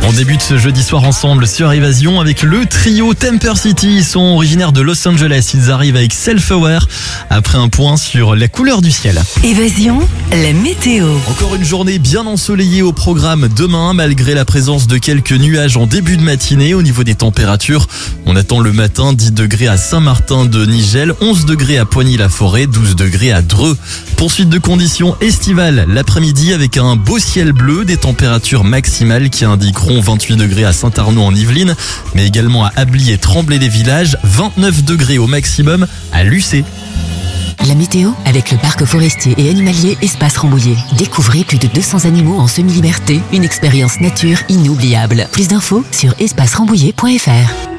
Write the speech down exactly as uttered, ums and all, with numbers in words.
On débute ce jeudi soir ensemble sur Évasion avec le trio Temper City. Ils sont originaires de Los Angeles. Ils arrivent avec Self-Aware après un point sur la couleur du ciel. Évasion, la météo. Encore une journée bien ensoleillée au programme demain, malgré la présence de quelques nuages en début de matinée. Au niveau des températures, on attend le matin dix degrés à Saint-Martin-de-Nigel, onze degrés à Poigny-la-Forêt, douze degrés à Dreux. Poursuite de conditions estivales l'après-midi avec un beau ciel bleu, des températures maximales qui indiqueront vingt-huit degrés à Saint-Arnaud en Yvelines, mais également à Ably et Tremblay-les-Villages, vingt-neuf degrés au maximum à Lucé. La météo avec le parc forestier et animalier Espace Rambouillet. Découvrez plus de deux cents animaux en semi-liberté, une expérience nature inoubliable. Plus d'infos sur espace rambouillet point f r.